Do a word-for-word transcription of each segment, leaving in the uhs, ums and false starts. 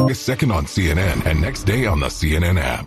This second on C N N and next day on the C N N app.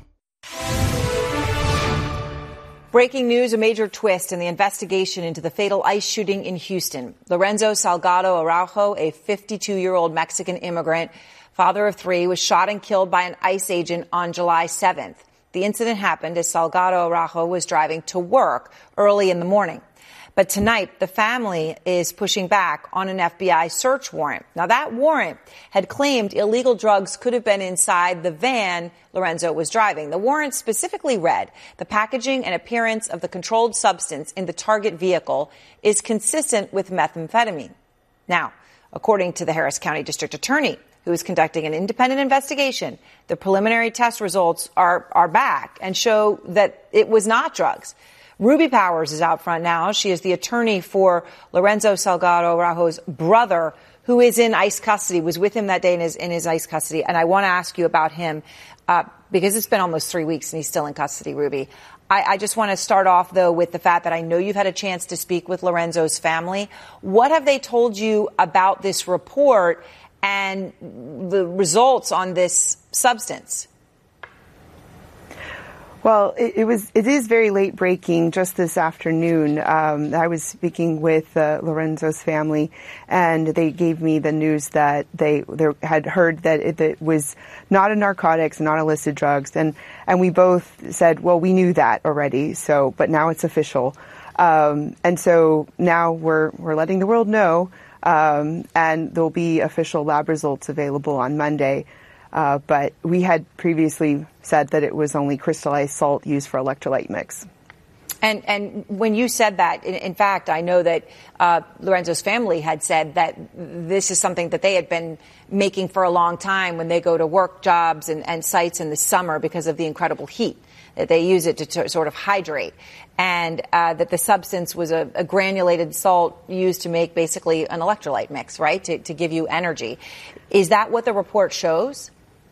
Breaking news, a major twist in the investigation into the fatal ICE shooting in Houston. Lorenzo Salgado Araujo, a fifty-two-year-old Mexican immigrant, father of three, was shot and killed by an ICE agent on July seventh. The incident happened as Salgado Araujo was driving to work early in the morning. But tonight, the family is pushing back on an F B I search warrant. Now, that warrant had claimed illegal drugs could have been inside the van Lorenzo was driving. The warrant specifically read, the packaging and appearance of the controlled substance in the target vehicle is consistent with methamphetamine. Now, according to the Harris County District Attorney, who is conducting an independent investigation, the preliminary test results are, are back and show that it was not drugs. Ruby Powers is out front now. She is the attorney for Lorenzo Salgado Araujo's brother, who is in ICE custody, was with him that day in his, in his ICE custody. And I want to ask you about him uh, because it's been almost three weeks and he's still in custody, Ruby. I, I just want to start off, though, with the fact that I know you've had a chance to speak with Lorenzo's family. What have they told you about this report and the results on this substance? Well, it, it was it is very late breaking just this afternoon. Um, I was speaking with uh, Lorenzo's family, and they gave me the news that they, they had heard that it, that it was not a narcotics, not illicit drugs, and and we both said, well, we knew that already. So, but now it's official, um, and so now we're we're letting the world know, um, and there'll be official lab results available on Monday. Uh, but we had previously said that it was only crystallized salt used for electrolyte mix. And and when you said that, in, in fact, I know that uh, Lorenzo's family had said that this is something that they had been making for a long time when they go to work jobs and, and sites in the summer because of the incredible heat, that they use it to, to sort of hydrate, and uh, that the substance was a, a granulated salt used to make basically an electrolyte mix, right, to, to give you energy. Is that what the report shows?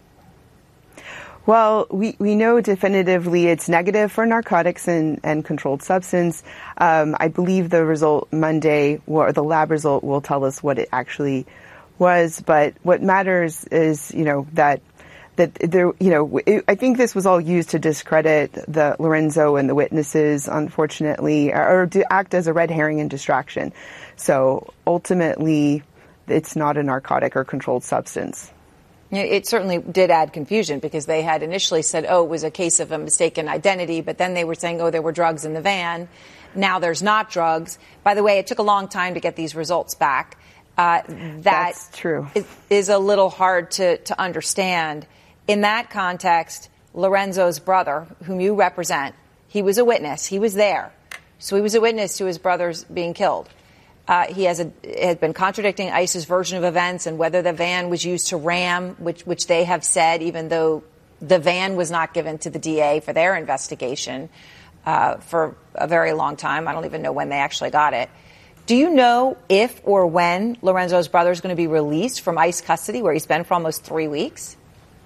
Well, we, we know definitively it's negative for narcotics and, and controlled substance. Um, I believe the result Monday, or the lab result, will tell us what it actually was. But what matters is, you know, that that there, you know, it, I think this was all used to discredit the Lorenzo and the witnesses, unfortunately, or, or to act as a red herring and distraction. So ultimately, it's not a narcotic or controlled substance. It certainly did add confusion because they had initially said, oh, it was a case of a mistaken identity, but then they were saying, oh, there were drugs in the van. Now there's not drugs. By the way, it took a long time to get these results back. Uh, that That's true. Is, is a little hard to, to understand. In that context, Lorenzo's brother, whom you represent, he was a witness. He was there. So he was a witness to his brother's being killed. Uh, he has, a, has been contradicting ICE's version of events and whether the van was used to ram, which, which they have said, even though the van was not given to the D A for their investigation uh, for a very long time. I don't even know when they actually got it. Do you know if or when Lorenzo's brother is going to be released from ICE custody, where he's been for almost three weeks?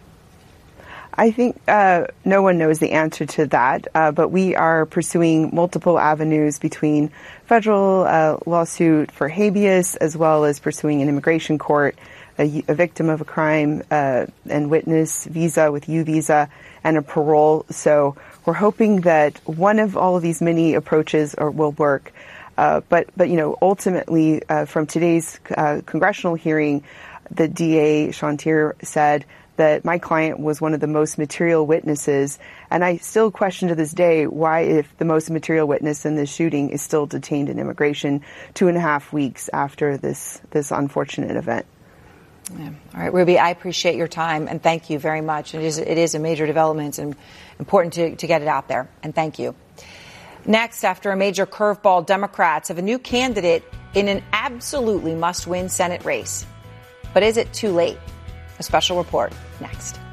I think uh, no one knows the answer to that, uh, but we are pursuing multiple avenues between federal uh, lawsuit for habeas as well as pursuing an immigration court, a, a victim of a crime uh, and witness visa with U visa, and a parole. So we're hoping that one of all of these many approaches are, will work. Uh, but, but, you know, ultimately, uh, from today's uh, congressional hearing, the D A, Chantier, said that my client was one of the most material witnesses. And I still question to this day why, if the most material witness in this shooting is still detained in immigration two and a half weeks after this, this unfortunate event. Yeah. All right, Ruby, I appreciate your time, and thank you very much. It is, it is a major development and important to, to get it out there, and thank you. Next, after a major curveball, Democrats have a new candidate in an absolutely must-win Senate race. But is it too late? A special report next.